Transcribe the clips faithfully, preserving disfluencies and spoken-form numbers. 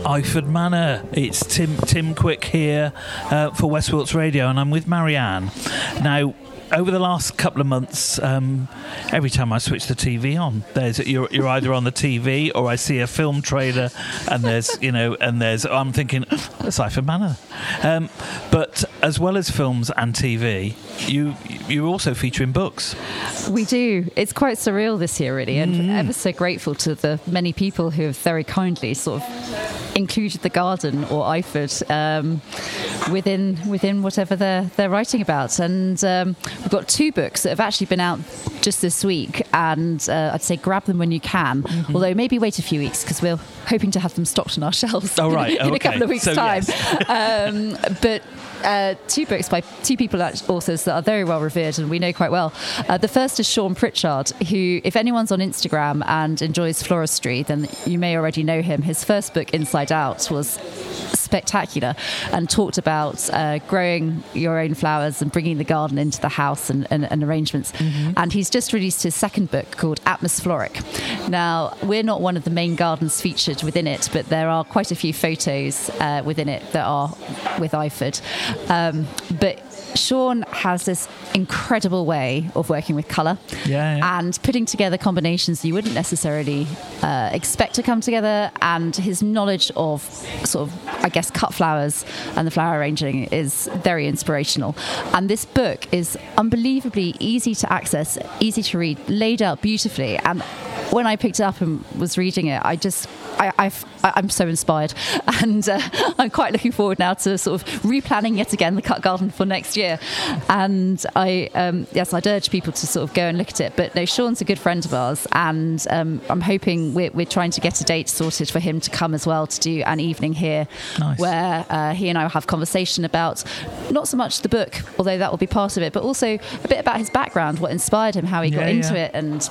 Eyford Manor. It's Tim Tim Quick here uh, for Westport Radio, and I'm with Marianne. Now, over the last couple of months, um, every time I switch the T V on, there's you're, you're either on the T V or I see a film trailer, and there's you know, and there's I'm thinking that's Eyford Manor. Um, but as well as films and T V, you you also feature in books. We do. It's quite surreal this year, really, and Mm. ever so grateful to the many people who have very kindly sort of included the garden or Eyford um, within within whatever they're they're writing about. And um, we've got two books that have actually been out just this week, and uh, I'd say grab them when you can. Mm-hmm. Although maybe wait a few weeks because we're hoping to have them stocked on our shelves. Oh right, in, in okay. a couple of weeks' so, time. Yes. um, but. Uh, two books by two people, authors that are very well revered and we know quite well. Uh, the first is Sean Pritchard, who, if anyone's on Instagram and enjoys floristry, then you may already know him. His first book, Inside Out, was spectacular and talked about uh, growing your own flowers and bringing the garden into the house and, and, and arrangements. Mm-hmm. And he's just released his second book called Atmosphoric. Now, we're not one of the main gardens featured within it, but there are quite a few photos uh, within it that are with Eyford. Um, but Sean has this incredible way of working with colour yeah, yeah. and putting together combinations you wouldn't necessarily uh, expect to come together, and his knowledge of sort of, I guess, cut flowers and the flower arranging is very inspirational. And this book is unbelievably easy to access, easy to read, laid out beautifully. And when I picked it up and was reading it, I just, I, I've, I'm so inspired, and uh, I'm quite looking forward now to sort of replanning yet again the cut garden for next year. And I, um, yes, I'd urge people to sort of go and look at it. But no, Sean's a good friend of ours, and um, I'm hoping we're, we're trying to get a date sorted for him to come as well to do an evening here, nice. where uh, he and I will have conversation about not so much the book, although that will be part of it, but also a bit about his background, what inspired him, how he yeah, got into yeah. it, and.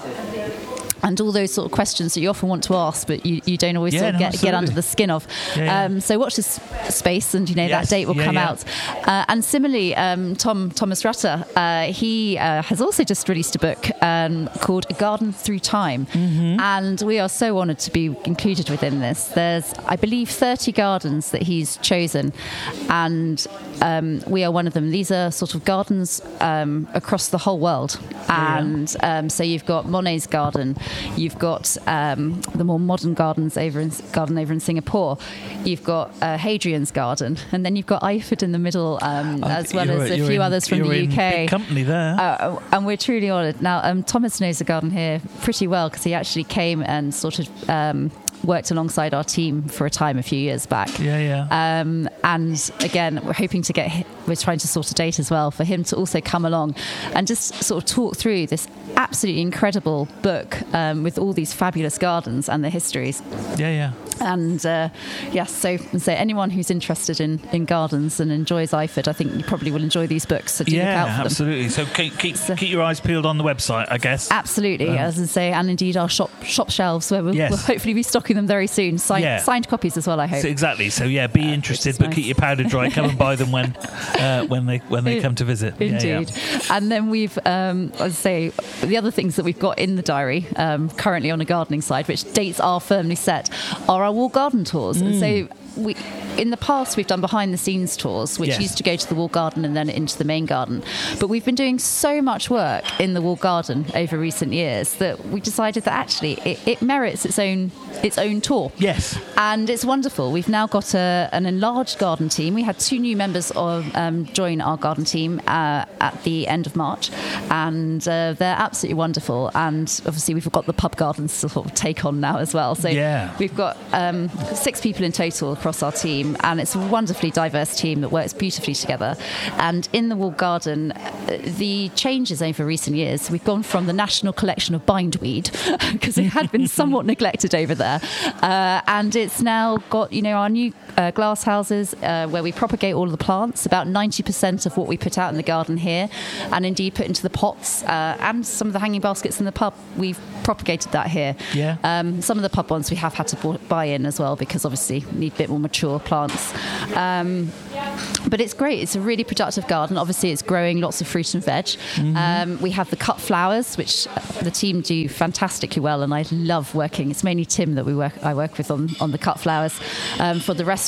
And all those sort of questions that you often want to ask, but you, you don't always yeah, sort of no, get, get under the skin of. Yeah, yeah. Um, so watch this space, and you know yes. that date will yeah, come yeah. out. Uh, and similarly, um, Tom Thomas Rutter, uh, he uh, has also just released a book um, called A Garden Through Time, mm-hmm. and we are so honoured to be included within this. There's, I believe, thirty gardens that he's chosen, and um, we are one of them. These are sort of gardens um, across the whole world, and yeah. um, so you've got Monet's garden, you've got Um, the more modern gardens over in garden over in Singapore. You've got uh, Hadrian's garden, and then you've got Eyford in the middle, um, oh, as well as a few in, others from you're the U K. In big company there, uh, and we're truly honoured. Now, um, Thomas knows the garden here pretty well because he actually came and sort of. Um, worked alongside our team for a time a few years back. Yeah, yeah. Um, and again, we're hoping to get, we're trying to sort a date as well for him to also come along and just sort of talk through this absolutely incredible book um, with all these fabulous gardens and the histories. Yeah, yeah. And uh, yes, so, so anyone who's interested in, in gardens and enjoys Eyford, I think you probably will enjoy these books. So do yeah, look out for absolutely. them. So keep keep, so keep your eyes peeled on the website, I guess. Absolutely, um, as I say, and indeed our shop shop shelves where we'll, yes. we'll hopefully be stocking them very soon. Signed, yeah. signed copies as well, I hope. So exactly. So yeah, be uh, interested, but nice. Keep your powder dry. Come and buy them when uh, when they when they come to visit. Indeed. Yeah, yeah. And then we've, um, as I say, the other things that we've got in the diary um, currently on the gardening side, which dates are firmly set, are our wall garden tours. Mm. And so we, in the past, we've done behind-the-scenes tours, which yes. used to go to the wall garden and then into the main garden. But we've been doing so much work in the wall garden over recent years that we decided that actually it, it merits its own its own tour. Yes. And it's wonderful. We've now got a, an enlarged garden team. We had two new members of, um, join our garden team uh, at the end of March, and uh, they're absolutely wonderful. And obviously we've got the pub gardens to sort of take on now as well. So yeah. we've got um, six people in total across our team, and it's a wonderfully diverse team that works beautifully together. And in the wall garden, the changes over recent years, we've gone from the National Collection of bindweed, because it had been somewhat neglected over there, uh, and it's now got, you know, our new uh, glass houses uh, where we propagate all of the plants, about ninety percent of what we put out in the garden here, and indeed put into the pots, uh, and some of the hanging baskets in the pub, we've propagated that here. Yeah. Um, some of the pub ones we have had to buy in as well, because obviously we need a bit more mature plants. Um, But it's great. It's a really productive garden. Obviously, it's growing lots of fruit and veg. Mm-hmm. Um, we have the cut flowers, which the team do fantastically well, and I love working. It's mainly Tim that we work. I work with on, on the cut flowers. Um, for the rest